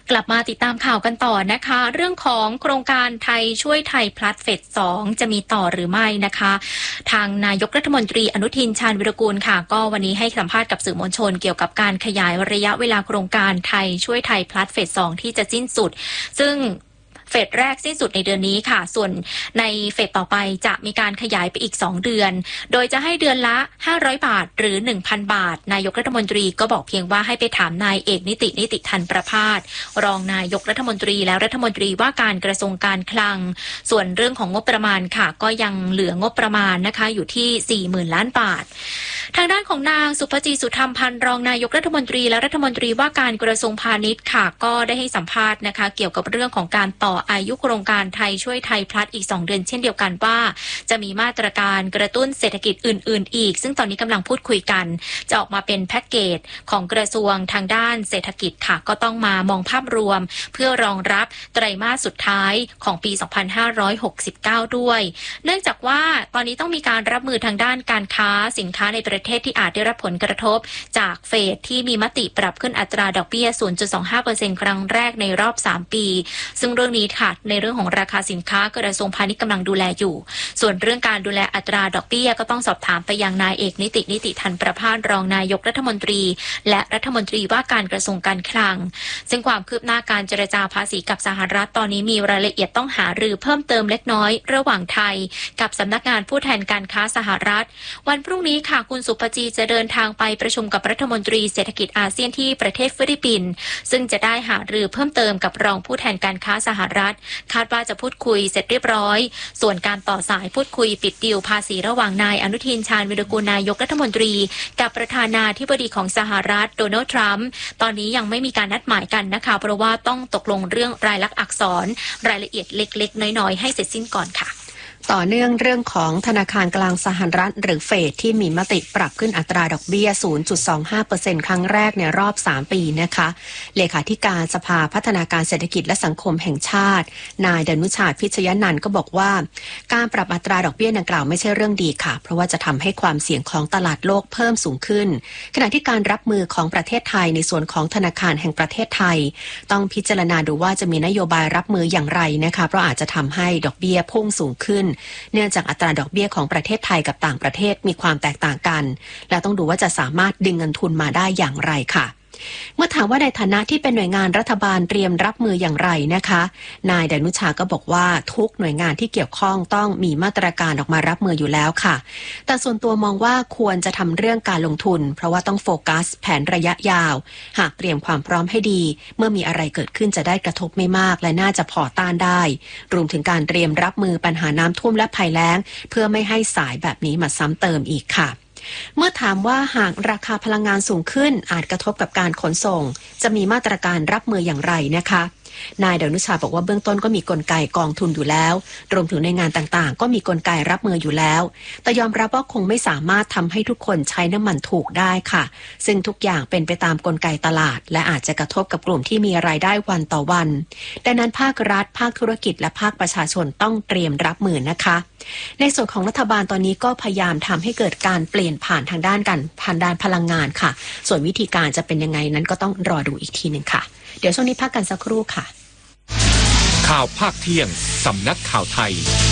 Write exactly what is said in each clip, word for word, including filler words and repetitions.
กลับมาติดตามข่าวกันต่อนะคะเรื่องของโครงการไทยช่วยไทยพลัสเฟสสองจะมีต่อหรือไม่นะคะทางนายกรัฐมนตรีอนุทินชาญวิรากูลค่ะก็วันนี้ให้สัมภาษณ์กับสื่อมวลชนเกี่ยวกับการขยายระยะเวลาโครงการไทยช่วยไทยพลัสเฟสสองที่จะสิ้นสุดซึ่งเฟสแรกสิ้นสุดในเดือนนี้ค่ะส่วนในเฟสต่อไปจะมีการขยายไปอีกสองเดือนโดยจะให้เดือนละห้าร้อยบาทหรือ หนึ่งพัน บาทนายกรัฐมนตรีก็บอกเพียงว่าให้ไปถามนายเอกนิตินิติทันประภาสรองนายกรัฐมนตรีและรัฐมนตรีว่าการกระทรวงการคลังส่วนเรื่องของงบประมาณค่ะก็ยังเหลืองบประมาณนะคะอยู่ที่ สี่หมื่น ล้านบาททางด้านของนางสุภจีสุธรรมพันธ์รองนายกรัฐมนตรีและรัฐมนตรีว่าการกระทรวงพาณิชย์ค่ะก็ได้ให้สัมภาษณ์นะคะเกี่ยวกับเรื่องของการต่ออายุโครงการไทยช่วยไทยพลัสอีกสองเดือนเช่นเดียวกันว่าจะมีมาตรการกระตุ้นเศรษฐกิจอื่นๆอีกซึ่งตอนนี้กำลังพูดคุยกันจะออกมาเป็นแพ็กเกจของกระทรวงทางด้านเศรษฐกิจค่ะก็ต้องมามองภาพรวมเพื่อรองรับไตรมาสสุดท้ายของปีสองพันห้าร้อยหกสิบเก้าด้วยเนื่องจากว่าตอนนี้ต้องมีการรับมือทางด้านการค้าสินค้าในประเทศที่อาจได้รับผลกระทบจากเฟดที่มีมติปรับขึ้นอัตราดอกเบี้ย ศูนย์จุดสองห้าเปอร์เซ็นต์ ครั้งแรกในรอบสามปีซึ่งเรื่องนี้ค่ะในเรื่องของราคาสินค้ากระทรวงพาณิชย์กำลังดูแลอยู่ส่วนเรื่องการดูแลอัตราดอกเบี้ยก็ต้องสอบถามไปยังนายเอกนิตินิติทันประภาสรองนายกรัฐมนตรีและรัฐมนตรีว่าการกระทรวงการคลังซึ่งความคืบหน้าการเจรจาภาษีกับสหรัฐตอนนี้มีรายละเอียดต้องหารือเพิ่มเติมเล็กน้อยระหว่างไทยกับสำนักงานผู้แทนการค้าสหรัฐวันพรุ่งนี้ค่ะคุณสุภจีจะเดินทางไปประชุมกับรัฐมนตรีเศรษฐกิจอาเซียนที่ประเทศฟิลิปปินส์ซึ่งจะได้หารือเพิ่มเติมกับรองผู้แทนการค้าสหรัฐคาดว่าจะพูดคุยเสร็จเรียบร้อยส่วนการต่อสายพูดคุยปิดดีลภาษีระหว่างนายอนุทินชาญวิรากูลนายกรัฐมนตรีกับประธานาธิบดีของสหรัฐโดนัลด์ทรัมป์ตอนนี้ยังไม่มีการนัดหมายกันนะคะเพราะว่าต้องตกลงเรื่องรายลักษณ์อักษรรายละเอียดเล็กๆน้อยๆให้เสร็จสิ้นก่อนค่ะต่อเนื่องเรื่องของธนาคารกลางสหรัฐหรือเฟดที่มีมติปรับขึ้นอัตราดอกเบี้ย ศูนย์จุดสองห้าเปอร์เซ็นต์ ครั้งแรกในรอบสามปีนะคะเลขาธิการสภาพัฒนาการเศรษฐกิจและสังคมแห่งชาตินายดนุชาติพิชยนันท์ก็บอกว่าการปรับอัตราดอกเบี้ยดังกล่าวไม่ใช่เรื่องดีค่ะเพราะว่าจะทำให้ความเสี่ยงของตลาดโลกเพิ่มสูงขึ้นขณะที่การรับมือของประเทศไทยในส่วนของธนาคารแห่งประเทศไทยต้องพิจารณาดูว่าจะมีนโยบายรับมืออย่างไรนะคะเพราะอาจจะทำให้ดอกเบี้ยพุ่งสูงขึ้นเนื่องจากอัตราดอกเบี้ยของประเทศไทยกับต่างประเทศมีความแตกต่างกันและต้องดูว่าจะสามารถดึงเงินทุนมาได้อย่างไรค่ะเมื่อถามว่าในฐานะที่เป็นหน่วยงานรัฐบาลเตรียมรับมืออย่างไรนะคะนายดนุชาก็บอกว่าทุกหน่วยงานที่เกี่ยวข้องต้องมีมาตรการออกมารับมืออยู่แล้วค่ะแต่ส่วนตัวมองว่าควรจะทำเรื่องการลงทุนเพราะว่าต้องโฟกัสแผนระยะยาวหากเตรียมความพร้อมให้ดีเมื่อมีอะไรเกิดขึ้นจะได้กระทบไม่มากและน่าจะพอต้านได้รวมถึงการเตรียมรับมือปัญหาน้ำท่วมและภัยแล้งเพื่อไม่ให้สายแบบนี้มาซ้ำเติมอีกค่ะเมื่อถามว่าหากราคาพลังงานสูงขึ้นอาจกระทบกับการขนส่งจะมีมาตรการรับมืออย่างไรนะคะนายดนุชาบอกว่าเบื้องต้นก็มีกลไกกองทุนอยู่แล้วรวมถึงในงานต่างๆก็มีกลไกรับมืออยู่แล้วแต่ยอมรับว่าคงไม่สามารถทำให้ทุกคนใช้น้ำมันถูกได้ค่ะซึ่งทุกอย่างเป็นไปตามกลไกตลาดและอาจจะกระทบกับกลุ่มที่มีรายได้วันต่อวันดังนั้นภาครัฐภาคธุรกิจและภาคประชาชนต้องเตรียมรับมือนะคะในส่วนของรัฐบาลตอนนี้ก็พยายามทำให้เกิดการเปลี่ยนผ่านทางด้านกันผ่านด้านพลังงานค่ะส่วนวิธีการจะเป็นยังไงนั้นก็ต้องรอดูอีกทีหนึ่งค่ะเดี๋ยวช่วงนี้พักกันสักครู่ค่ะข่าวภาคเที่ยงสำนักข่าวไทย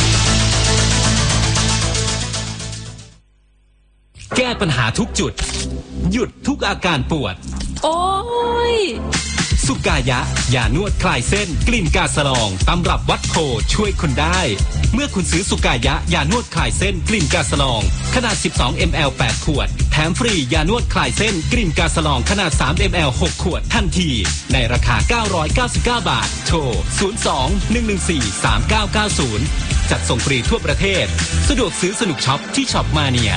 แก้ปัญหาทุกจุดหยุดทุกอาการปวดโอ้ยสุกายะยานวดคลายเส้นกลิ่นกาสลองตำรับวัดโพช่วยคุณได้เมื่อคุณซื้อสุกายะยานวดคลายเส้นกลิ่นกาสลองขนาด สิบสองมิลลิลิตร แปด ขวดแถมฟรียานวดคลายเส้นกลิ่นกาสลองขนาด สามมิลลิลิตร หก ขวดทันทีในราคาเก้าร้อยเก้าสิบเก้าบาทโทรศูนย์ สอง หนึ่ง หนึ่ง สี่ สาม เก้า เก้า ศูนย์จัดส่งฟรีทั่วประเทศสะดวกซื้อสนุกช็อปที่ช็อปมาเนีย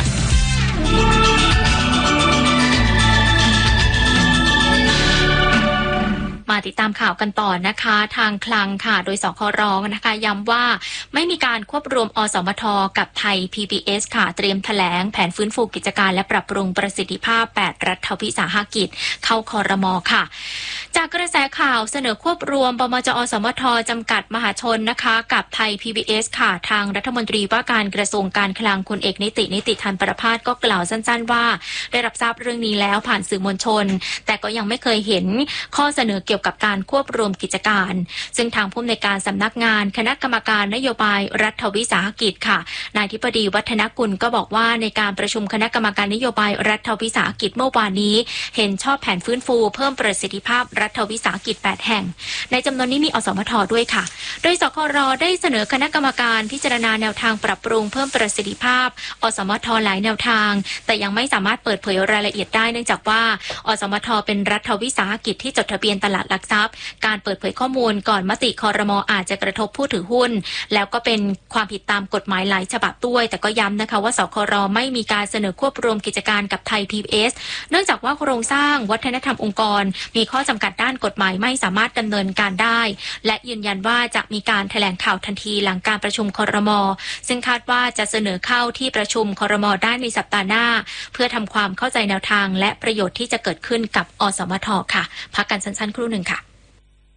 มาติดตามข่าวกันต่อนะคะทางคลังค่ะโดยสครนะคะย้ำว่าไม่มีการควบรวมอสมทกับไทย พี บี เอส ค่ะเตรียมแถลงแผนฟื้นฟูกิจการและปรับปรุงประสิทธิภาพแปดรัฐวิสาหกิจเข้าครม.ค่ะจากกระแสข่าวเสนอควบรวมบมจอสมทจำกัดมหาชนนะคะกับไทย พี บี เอส ค่ะทางรัฐมนตรีว่าการกระทรวงการคลังคุณเอกนิตินิติธรรมประภาสก็กล่าวสั้นๆว่าได้รับทราบเรื่องนี้แล้วผ่านสื่อมวลชนแต่ก็ยังไม่เคยเห็นข้อเสนอเกี่ยวกับการควบรวมกิจการซึ่งทางผู้อำนวยการสำนักงานคณะกรรมการนโยบายรัฐวิสาหกิจค่ะนายธิบดีวัฒนกุลก็บอกว่าในการประชุมคณะกรรมการนโยบายรัฐวิสาหกิจเมื่อวานนี้เห็นชอบแผนฟื้นฟูเพิ่มประสิทธิภาพรัฐวิสาหกิจแปดแห่งในจำนวนนี้มีอสมทด้วยค่ะโดยสครได้เสนอคณะกรรมการพิจารณาแนวทางปรับปรุงเพิ่มประสิทธิภาพอสมทหลายแนวทางแต่ยังไม่สามารถเปิดเผยรายละเอียดได้เนื่องจากว่าอสมทเป็นรัฐวิสาหกิจที่จดทะเบียนตลาดหลักทรัพย์การเปิดเผยข้อมูลก่อนมติครม.อาจจะกระทบผู้ถือหุ้นแล้วก็เป็นความผิดตามกฎหมายหลายฉบับด้วยแต่ก็ย้ำนะคะว่าสครไม่มีการเสนอควบรวมกิจการกับไทย พี บี เอส เนื่องจากว่าโครงสร้างวัฒนธรรมองค์กรมีข้อจำกัดด้านกฎหมายไม่สามารถดำเนินการได้และยืนยันว่าจะมีการแถลงข่าวทันทีหลังการประชุมครม.ซึ่งคาดว่าจะเสนอเข้าที่ประชุมครม.ได้ในสัปดาห์หน้าเพื่อทำความเข้าใจแนวทางและประโยชน์ที่จะเกิดขึ้นกับอสมทค่ะพักกันสั้นๆครู่หนึ่งค่ะ